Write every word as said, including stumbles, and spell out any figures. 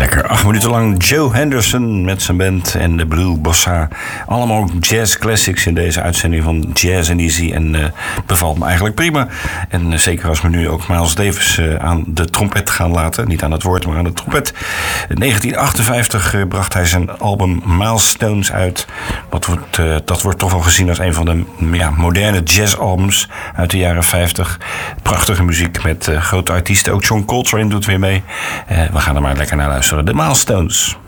Lekker, acht minuten lang Joe Henderson met zijn band en de Blue Bossa. Allemaal jazz classics in deze uitzending van Jazz and Easy. En uh, bevalt me eigenlijk prima. En uh, zeker als we nu ook Miles Davis uh, aan de trompet gaan laten. Niet aan het woord, maar aan de trompet. In negentien achtenvijftig uh, bracht hij zijn album Milestones uit. Wat wordt, uh, dat wordt toch wel gezien als een van de ja, moderne jazzalbums uit de jaren vijftig. Prachtige muziek met uh, grote artiesten. Ook John Coltrane doet weer mee. Uh, we gaan er maar lekker naar luisteren. De Milestones.